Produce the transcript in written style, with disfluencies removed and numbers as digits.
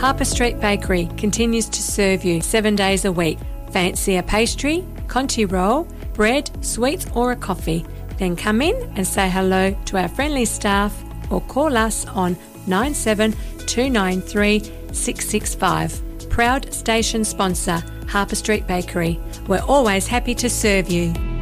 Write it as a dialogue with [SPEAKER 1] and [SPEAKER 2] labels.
[SPEAKER 1] Harper Street Bakery continues to serve you 7 days a week. Fancy a pastry, Conti roll, bread, sweets or a coffee? Then come in and say hello to our friendly staff or call us on 97293 665. Proud station sponsor, Harper Street Bakery. We're always happy to serve you.